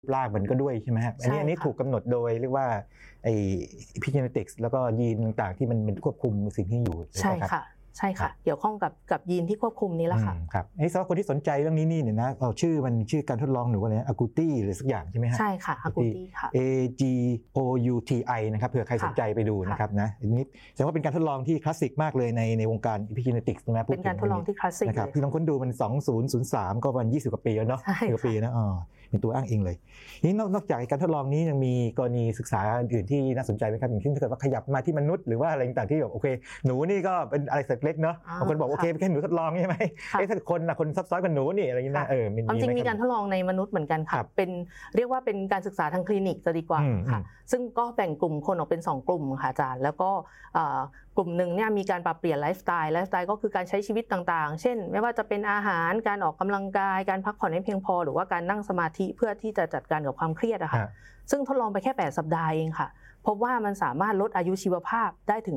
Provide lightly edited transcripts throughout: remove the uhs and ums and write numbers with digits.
ร่างมันก็ด้วยใช่ไหมฮะอันนี้ถูกกำหนดโดยเรียกว่าไอ้ epigenetics แล้วก็ยีนต่างๆที่มันควบคุมสิ่งที่อยู่ใช่ค่ะใช่ค่ะเกี่ยวข้องกับยีนที่ควบคุมนี้แหละค่ะครับสำหรับคนที่สนใจเรื่องนี้นี่เนี่ยนะชื่อการทดลองหนูอะไรนะ Agouti หรือสักอย่างใช่ไหมฮะใช่ค่ะ Agouti ค่ะ AGOUTI นะครับเผื่อใครสนใจไปดูนะครับนะอันนี้แสดงว่าเป็นการทดลองที่คลาสสิกมากเลยในวงการ epigenetics นะเป็นการทดลองที่คลาสสิกนะครับที่ลองค้นดูมัน2003ก็วัน20กว่าปีแล้วเนาะ20กว่าปีนะเป็นตัวอ้างอิงเลยนี่นอกจากการทดลองนี้ยังมีกรณีศึกษาอื่นที่น่าสนใจไหมครับอย่างเช่นถ้าเกิดว่าขยับมาที่มนุษย์หรือว่าอะไรต่างๆที่แบบโอเคหนูนี่ก็เป็นอะไรสักเล็กเนาะบางคนบอกโอเคเป็นแค่หนูทดลองใช่ไหมถ้าคนซับซ้อนกว่าหนูนี่อะไรอย่างนี้นะความจริงมีการทดลองในมนุษย์เหมือนกันค่ะเป็นเรียกว่าเป็นการศึกษาทางคลินิกจะดีกว่าค่ะซึ่งก็แบ่งกลุ่มคนออกเป็น2กลุ่มค่ะอาจารย์แล้วก็กลุ่มหนึ่งเนี่ยมีการปรับเปลี่ยนไลฟ์สไตล์ก็คือการใช้ชีวิตต่างๆเช่นไม่ว่าจะเป็นอาหารการออกกำลังกายการพักผ่อนให้เพียงพอหรือว่าการนั่งสมาธิเพื่อที่จะจัดการกับความเครียดอะค่ะซึ่งทดลองไปแค่8สัปดาห์เองค่ะพบว่ามันสามารถลดอายุชีวภาพได้ถึง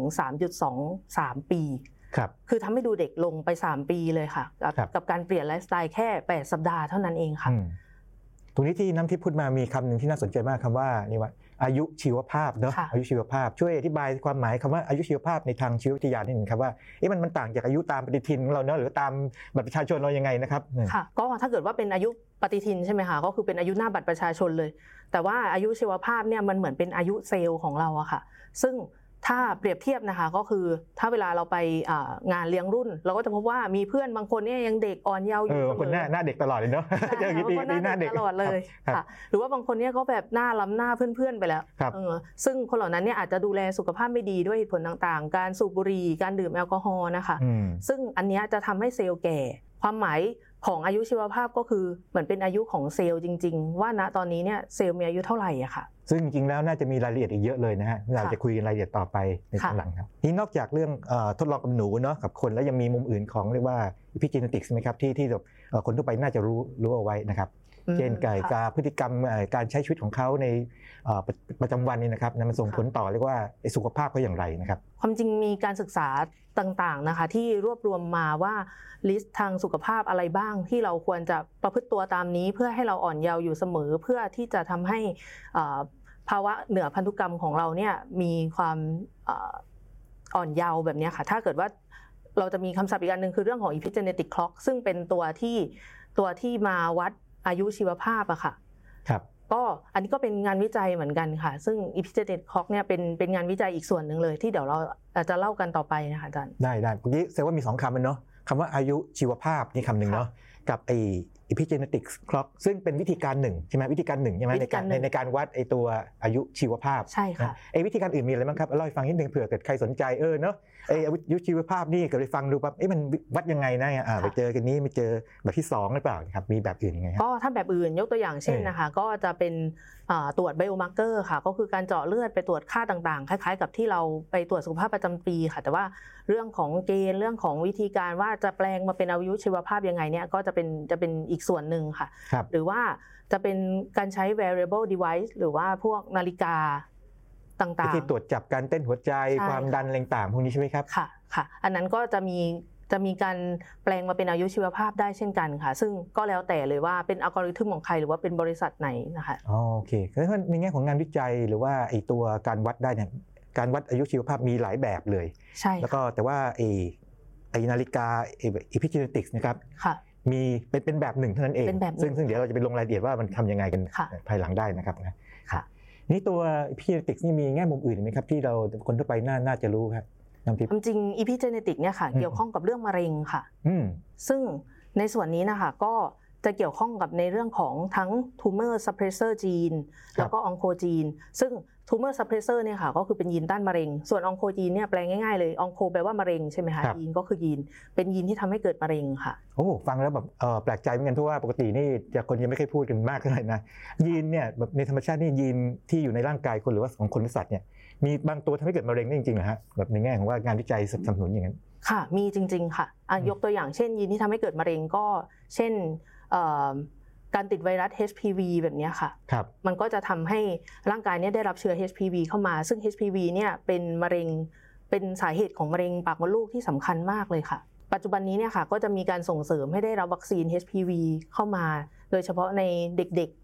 3.23 ปีคือทำให้ดูเด็กลงไป3ปีเลยค่ะกับการเปลี่ยนไลฟ์สไตล์แค่8สัปดาห์เท่านั้นเองค่ะตรงนี้ที่น้ำทิพย์พูดมามีคำหนึ่งที่น่าสนใจมากคำว่านี่ว่าอายุชีวภาพเนาะอายุชีวภาพช่วยอธิบายความหมายคำว่าอายุชีวภาพในทางชีววิทยานิดนึงครับว่ามันต่างจากอายุตามปฏิทินของเราเนาะหรือตามบัตรประชาชนเรายังไงนะครับค่ะก็ถ้าเกิดว่าเป็นอายุปฏิทินใช่ไหมคะก็คือเป็นอายุหน้าบัตรประชาชนเลยแต่ว่าอายุชีวภาพเนี่ยมันเหมือนเป็นอายุเซลล์ของเราอะค่ะซึ่งถ้าเปรียบเทียบนะคะก็คือถ้าเวลาเราไปงานเลี้ยงรุ่นเราก็จะพบว่ามีเพื่อนบางคนเนี่ยยังเด็กอ่อนเยาว์อยู่บางคนหน้าเด็กตลอดเลยเนาะเจอกี่ปีหน้าเด็กตลอดเลยค่ะหรือว่าบางคนเนี่ยก็แบบหน้าล้ำหน้าเพื่อนๆไปแล้วซึ่งคนเหล่านั้นเนี่ยอาจจะดูแลสุขภาพไม่ดีด้วยเหตุผลต่างๆการสูบบุหรี่การดื่มแอลกอฮอล์นะคะซึ่งอันนี้จะทำให้เซลล์แก่ความหมายของอายุชีวภาพก็คือเหมือนเป็นอายุของเซลล์จริงๆว่าณตอนนี้เนี่ยเซลล์มีอายุเท่าไหร่อะค่ะซึ่งจริงๆแล้วน่าจะมีรายละเอียดอีกเยอะเลยนะฮะเราจะคุยรายละเอียดต่อไปในข้างหลังครับนี่นอกจากเรื่องทดลองกับหนูเนาะกับคนแล้วยังมีมุมอื่นของเรียกว่า epigenetics ไหมครับที่คนทั่วไปน่าจะรู้เอาไว้นะครับเช่นการพฤติกรรมการใช้ชีวิตของเขาในประจำวันนี่นะครับมันส่งผลต่อเรียกว่าสุขภาพเขาอย่างไรนะครับความจริงมีการศึกษาต่างๆนะคะที่รวบรวมมาว่าลิสต์ทางสุขภาพอะไรบ้างที่เราควรจะประพฤติตัวตามนี้เพื่อให้เราอ่อนเยาว์อยู่เสมอเพื่อที่จะทำให้ภาวะเหนือพันธุกรรมของเราเนี่ยมีความอ่อนเยาว์แบบนี้ค่ะถ้าเกิดว่าเราจะมีคำศัพท์อีกอันนึงคือเรื่องของ epigenetic clock ซึ่งเป็นตัวที่มาวัดอายุชีวภาพอะค่ะครับก็อันนี้ก็เป็นงานวิจัยเหมือนกันค่ะซึ่ง epigenetic clock เนี่ยเป็นงานวิจัยอีกส่วนหนึ่งเลยที่เดี๋ยวเราจะเล่ากันต่อไปนะคะอาจารย์ได้เมื่อกี้แสดงว่ามี2คำเนาะคำว่าอายุชีวภาพนี่คำหนึ่งเนาะกับepigenetics clock ซึ่งเป็นวิธีการหนึ่งใช่ไหมวิธีการหนึ่งใช่ไหมในการวัดตัวอายุชีวภาพใช่ค่ะวิธีการอื่นมีอะไรบ้างครับเล่าให้ฟังนิดนึงเผื่อเกิดใครสนใจเนาะอายุชีวภาพนี่เกิดไปฟังดูปั๊บมันวัดยังไงนะไปเจอกันนี้ไม่เจอแบบที่2หรือเปล่าครับมีแบบอื่นยังไงก็ถ้าแบบอื่นยกตัวอย่างเช่นนะคะก็จะเป็นตรวจไบโอมาร์เกอร์ค่ะก็คือการเจาะเลือดไปตรวจค่าต่างๆคล้ายๆกับที่เราไปตรวจสุขภาพประจำปีค่ะแต่ว่าเรื่องของเกณฑ์เรื่องของวิธีการว่าจะแปลงมาเป็นอายุชีวภาพยังไงเนี่ยก็จะเป็นอีกส่วนหนึ่งค่ะหรือว่าจะเป็นการใช้ wearable device หรือว่าพวกนาฬิกาต่างๆที่ตรวจจับการเต้นหัวใจความดันอะไรต่างๆพวกนี้ใช่ไหมครับค่ะอันนั้นก็จะมีการแปลงมาเป็นอายุชีวภาพได้เช่นกันค่ะซึ่งก็แล้วแต่เลยว่าเป็นอัลกอริทึมของใครหรือว่าเป็นบริษัทไหนนะคะโอเคแล้วในแง่ของงานวิจัยหรือว่าตัวการวัดได้เนี่ยการวัดอายุชีวภาพมีหลายแบบเลยใช่แล้วก็แต่ว่านาฬิกาepigenetics นะครับมีเป็นแบบหนึ่งเท่านั้นเองซึ่งเดี๋ยวเราจะไปลงรายละเอียดว่ามันทำยังไงกันภายหลังได้นะครับนี่ตัว epigenetics นี่มีแง่มุมอื่นไหมครับที่เราคนทั่วไปน่าจะรู้ครับความจริง epigenetic เนี่ยค่ะเกี่ยวข้องกับเรื่องมะเร็งค่ะซึ่งในส่วนนี้นะคะก็จะเกี่ยวข้องกับในเรื่องของทั้ง tumor suppressor gene แล้วก็ oncogene ซึ่ง tumor suppressor เนี่ยค่ะก็คือเป็นยีนต้านมะเร็งส่วน oncogene เนี่ยแปลง่ายๆเลย onco แปลว่ามะเร็งใช่ไหมคะยีนก็คือยีนเป็นยีนที่ทำให้เกิดมะเร็งค่ะโอ้ฟังแล้วแบบแปลกใจเหมือนกันเพราะว่าปกตินี่คนยังไม่เคยพูดกันมากเท่าไหร่นะยีนเนี่ยแบบในธรรมชาตินี่ยีนที่อยู่ในร่างกายคนหรือว่าของคนหรือสัตว์เนี่ยมีบางตัวทำให้เกิดมะเร็งได้จริงๆเหรอฮะแบบในแง่ของว่างานวิจัยสนับสนุนอย่างนั้นค่ะมีจริงๆค่ะยกตัวอย่างเช่นยีนที่ทำให้เกิดมะเร็งก็เช่นการติดไวรัส HPV แบบนี้ค่ะมันก็จะทำให้ร่างกายเนี่ยได้รับเชื้อ HPV เข้ามาซึ่ง HPV เนี่ยเป็นมะเร็งเป็นสาเหตุของมะเร็งปากมดลูกที่สำคัญมากเลยค่ะปัจจุบันนี้เนี่ยค่ะก็จะมีการส่งเสริมให้ได้รับวัคซีน HPV เข้ามาโดยเฉพาะในเด็ก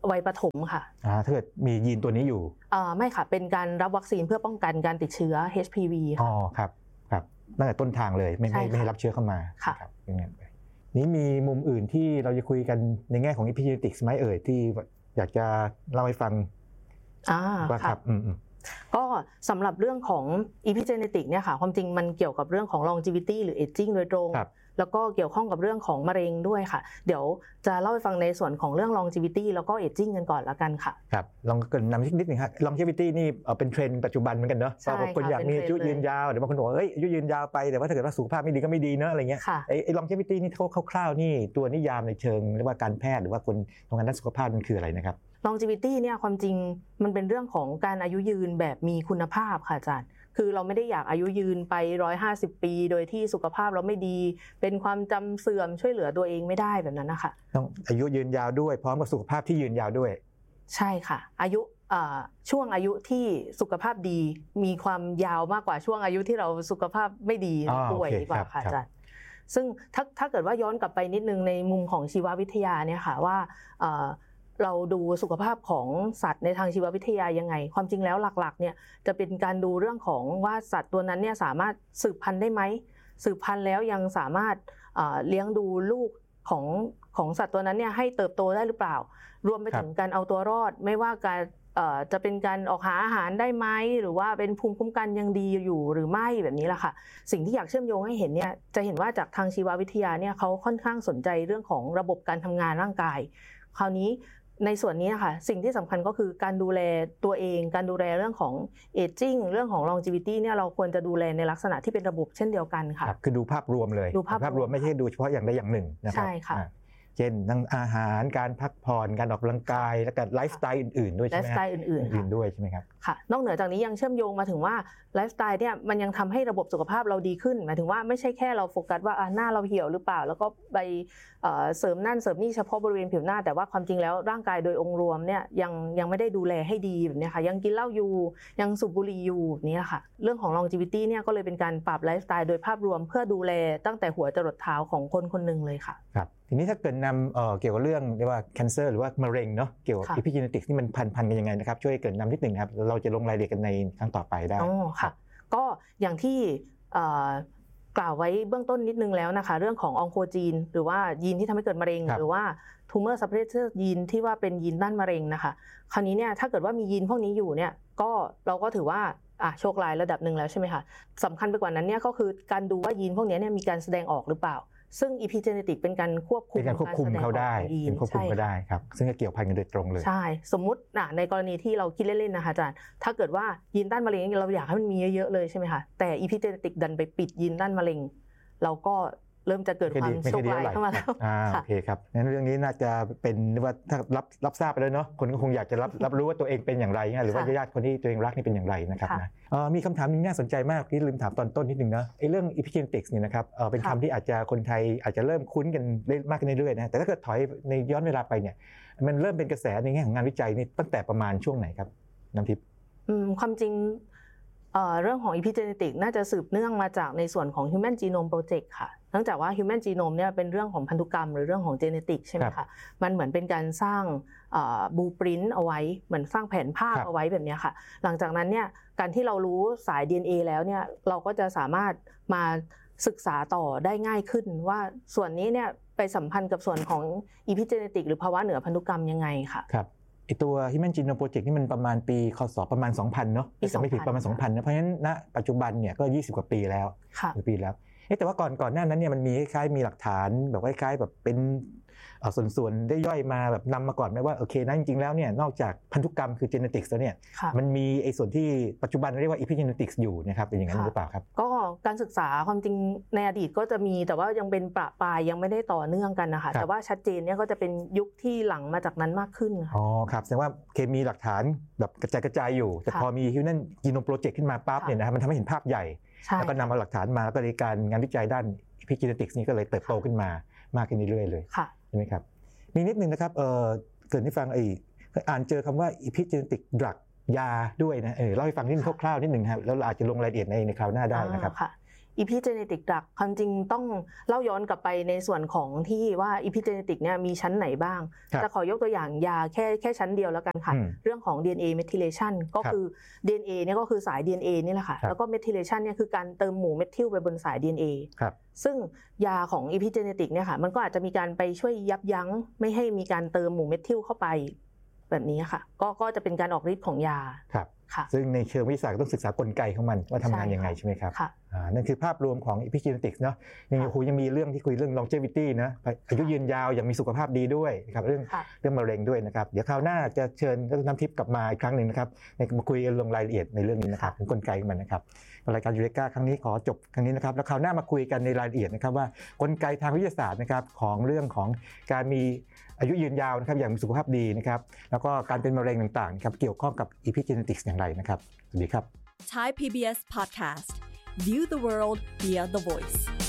วัยประถมค่ะถ้าเกิดมียีนตัวนี้อยู่ไม่ค่ะเป็นการรับวัคซีนเพื่อป้องกันการติดเชื้อ HPV ค่ะครับตั้งแต่ต้นทางเลยไม่ให้รับเชื้อเข้ามาครับนี้มีมุมอื่นที่เราจะคุยกันในแง่ของ epigenetics ไหมที่อยากจะเล่าให้ฟังครับก็สำหรับเรื่องของ epigenetic เนี่ยค่ะความจริงมันเกี่ยวกับเรื่องของ longevity หรือ aging โดยตรงแล้วก็เกี่ยวข้องกับเรื่องของมะเร็งด้วยค่ะเดี๋ยวจะเล่าให้ฟังในส่วนของเรื่อง longevity แล้วก็ aging กันก่อนละกันค่ะครับลองเกริ่นนำนิดนึงครับ longevity นี่เป็นเทรนด์ปัจจุบันเหมือนกันเนาะบางคนอยากมีอายุยืนยาวเดี๋ยวบางคนบอกว่าอายุยืนยาวไปแต่ว่าถ้าเกิดว่าสุขภาพไม่ดีก็ไม่ดีเนอะอะไรเงี้ยไอ้ longevity นี่คร่าวๆนี่ตัวนิยามในเชิงเรียกว่าการแพทย์หรือว่าคนทำงานด้านสุขภาพมันคืออะไรนะครับ longevity เนี่ยความจริงมันเป็นเรื่องของการอายุยืนแบบมีคุณภาพค่ะอาจารย์คือเราไม่ได้อยากอายุยืนไป150ปีโดยที่สุขภาพเราไม่ดีเป็นความจำเสื่อมช่วยเหลือตัวเองไม่ได้แบบนั้นนะคะต้องอายุยืนยาวด้วยพร้อมกับสุขภาพที่ยืนยาวด้วยใช่ค่ะอายุช่วงอายุที่สุขภาพดีมีความยาวมากกว่าช่วงอายุที่เราสุขภาพไม่ดีป่วยดีกว่าค่ะอาจารย์ซึ่งถ้าเกิดว่าย้อนกลับไปนิดนึงในมุมของชีววิทยาเนี่ยค่ะว่าเราดูสุขภาพของสัตว์ในทางชีววิทยายังไงความจริงแล้วหลักๆเนี่ยจะเป็นการดูเรื่องของว่าสัตว์ตัวนั้นเนี่ยสามารถสืบพันธุ์ได้ไหมสืบพันธุ์แล้วยังสามารถเลี้ยงดูลูกของสัตว์ตัวนั้นเนี่ยให้เติบโตได้หรือเปล่ารวมไปถึงการเอาตัวรอดไม่ว่าการจะเป็นการออกหาอาหารได้ไหมหรือว่าเป็นภูมิคุ้มกันยังดีอยู่หรือไม่แบบนี้แหละค่ะสิ่งที่อยากเชื่อมโยงให้เห็นเนี่ยจะเห็นว่าจากทางชีววิทยาเนี่ยเขาค่อนข้างสนใจเรื่องของระบบการทำงานร่างกายคราวนี้ในส่วนนี้นะคะสิ่งที่สำคัญก็คือการดูแลตัวเองการดูแลเรื่องของ aging เรื่องของ longevity เนี่ยเราควรจะดูแลในลักษณะที่เป็นระบบเช่นเดียวกันค่ะคือดูภาพรวมเลยดูภาพรวมไม่ใช่ดูเฉพาะอย่างใดอย่างหนึ่งนะครับใช่ค่ะเช่นทั้งอาหารการพักผ่อนการออกกำลังกายและการไลฟ์สไตล์อื่นๆด้วยใช่ไหมไลฟ์สไตล์อื่นๆด้วยใช่ไหมครับค่ะนอกเหนือจากนี้ยังเชื่อมโยงมาถึงว่าไลฟ์สไตล์เนี่ยมันยังทำให้ระบบสุขภาพเราดีขึ้นหมายถึงว่าไม่ใช่แค่เราโฟกัสว่าหน้าเราเหี่ยวหรือเปล่าแล้วก็ไปเสริมนั่นเสริมนี่เฉพาะบริเวณผิวหน้าแต่ว่าความจริงแล้วร่างกายโดยองค์รวมเนี่ยยังไม่ได้ดูแลให้ดีแบบนี้ค่ะยังกินเหล้าอยู่ยังสูบบุหรี่อยู่นี่ค่ะเรื่องของ longevity เนี่ยก็เลยเป็นการปรับไลฟ์สไตล์โดยภาพรวมเพื่อดูแลตั้งแต่หัวจรดเท้าของคนคนหนึ่งเลยค่ะครับทีนี้ถ้าเกิดนำเกี่ยวกับเรื่องเรียกว่า cancer หรือว่ามะเร็งเนาะเกี่ยวกับ epigenetics นี่มันพันกันยังไงนะครับช่วยเกิดนำนิดหนึ่งครับเราจะลงรายละเอียดกันในครั้งต่อไปได้ค่ะก็อย่างที่กล่าวไว้เบื้องต้นนิดนึงแล้วนะคะเรื่องขององโคจีนหรือว่ายีนที่ทำให้เกิดมะเร็งหรือว่า tumor suppressor ยีนที่ว่าเป็นยีนต้านมะเร็งนะคะคราวนี้เนี่ยถ้าเกิดว่ามียีนพวกนี้อยู่เนี่ยก็เราก็ถือว่าโชคร้ายระดับหนึ่งแล้วใช่ไหมคะสำคัญไปกว่านั้นเนี่ยก็คือการดูว่ายีนพวกนี้เนี่ยมีการแสดงออกหรือเปล่าซึ่ง epigenetic เป็นการควบคุมเขาได้เป็นควบคุมเขาได้ครับซึ่งจะเกี่ยวพันกันโดยตรงเลยใช่สมมุติในกรณีที่เราคิดเล่นๆนะคะอาจารย์ถ้าเกิดว่ายีนต้านมะเร็งเราอยากให้มันมีเยอะๆเลยใช่ไหมคะแต่ epigenetic ดันไปปิดยีนต้านมะเร็งเราก็เริ่มจะเกิดความโชคร้ายเข้ามาแล้วโอเคครับงั้นเรื่องนี้น่าจะเป็นว่าถ้ารับทราบไปแล้วเนาะคนก็คงอยากจะรับรู้ว่าตัวเองเป็นอย่างไรหรือว่าญาติคนที่ตัวเองรักนี่เป็นอย่างไรนะครับนะมีคำถามนึงน่าสนใจมากที่ลืมถามตอนต้นนิดนึงนะไอ้เรื่อง epigenetics เนี่ยนะครับเป็นคำที่อาจจะคนไทยอาจจะเริ่มคุ้นกันมากขึ้นเรื่อยๆนะแต่ถ้าเกิดถอยในย้อนเวลาไปเนี่ยมันเริ่มเป็นกระแสในแง่ของงานวิจัยนี่ตั้งแต่ประมาณช่วงไหนครับน้ำทิพย์ความจริงเรื่องของ epigenetic น่าจะสืบเนื่องมาจากในส่วนของ Human Genome Project ค่ะเนื่องจากว่า Human Genome เนี่ยเป็นเรื่องของพันธุกรรมหรือเรื่องของ Genetic ใช่ไหมคะมันเหมือนเป็นการสร้างblueprint เอาไว้เหมือนสร้างแผนภาพเอาไว้แบบนี้ค่ะหลังจากนั้นเนี่ยการที่เรารู้สาย DNA แล้วเนี่ยเราก็จะสามารถมาศึกษาต่อได้ง่ายขึ้นว่าส่วนนี้เนี่ยไปสัมพันธ์กับส่วนของ epigenetic หรือภาวะเหนือพันธุกรรมยังไงค่ะไอตัว Human Genome Project นี่มันประมาณปีคศประมาณ 2000 เนาะจะไม่ผิดประมาณ 2000 นะเพราะฉะนั้นณปัจจุบันเนี่ยก็20กว่าปีแล้วปีแล้วแต่ว่าก่อนหน้านั้นเนี่ยมันมีคล้ายๆมีหลักฐานแบบคล้ายๆแบบเป็นส่วนได้ย่อยมาแบบนำมาก่อนไหมว่าโอเคนะจริงๆแล้วเนี่ยนอกจากพันธุกรรมคือ genetics แล้วเนี่ยมันมีไอ้ส่วนที่ปัจจุบันเรียกว่า epigenetics อยู่นะครับเป็นอย่างนั้นหรือเปล่าครับก็การศึกษาความจริงในอดีตก็จะมีแต่ว่ายังเป็นประปรายยังไม่ได้ต่อเนื่องกันนะคะแต่ว่าชัดเจนเนี่ยก็จะเป็นยุคที่หลังมาจากนั้นมากขึ้นอ๋อครับแสดงว่าเคมีหลักฐานแบบกระจายอยู่แต่พอมี Human Genome Project ขึ้นมาปั๊บเนี่ยนะครับมันทำให้เห็นภาพใหญ่แล้วก็นำเอาหลักฐานมาก็เลยการงานวิจัยด้าน epigenetics นี้ก็เลยเติบโตขึ้นมามากขึ้นเรื่อยๆเลยใช่ไหมครับมีนิดนึงนะครับเกิดให้ฟังอ่านเจอคำว่า epigenetic drug ยาด้วยนะเล่าให้ฟังนิดนึงคร่าวๆนิดนึงครับแล้วเราอาจจะลงรายละเอียดในคราวหน้าได้นะครับ epigenetic drug ความจริงต้องเล่าย้อนกลับไปในส่วนของที่ว่า epigenetic เนี่ยมีชั้นไหนบ้างจะขอยกตัวอย่างยาแค่ชั้นเดียวแล้วกันค่ะเรื่องของ DNA methylation ก็คือ DNA เนี่ยก็คือสาย DNA นี่แหละค่ะแล้วก็ methylation เนี่ยคือการเติมหมู่เมทิลไปบนสาย DNA ซึ่งยาของ epigenetic เนี่ยค่ะมันก็อาจจะมีการไปช่วยยับยั้งไม่ให้มีการเติมหมู่เมทิลเข้าไปแบบนี้ค่ะก็จะเป็นการออกฤทธิ์ของยาซึ่งในเชิงวิทยาศาสตร์ต้องศึกษากลไกของมันว่าทำงานยังไงใช่ไหมครับนั่นคือภาพรวมของ epigenetics เนาะยังมีเรื่องที่คุยเรื่อง longevity นะอายุยืนยาวอย่างมีสุขภาพดีด้วยครับเรื่องมะเร็งด้วยนะครับเดี๋ยวคราวหน้าจะเชิญดร.น้ำทิพย์กลับมาอีกครั้งนึงนะครับมาคุยลงรายละเอียดในเรื่องนี้นะครับถึงกลไกของมันนะครับรายการยูเรกาครั้งนี้ขอจบครั้งนี้นะครับแล้วคราวหน้ามาคุยกันในรายละเอียดนะครับว่ากลไกทางวิทยาศาสตร์นะครับของเรื่องของการมีอายุยืนยาวนะครับอย่างมีสุขภาพดีนะครับแล้วก็การเป็นมะเร็งต่างๆครับเกี่ยวข้องกับ epigenetics อย่างไรนะครับสวัสดีครับ Thai PBS Podcast View the world via the voice